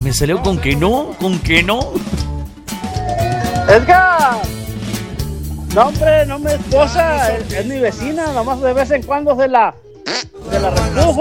me salió con que no, Edgar. No, hombre, no me esposa, es mi vecina, nomás de vez en cuando se la repujo.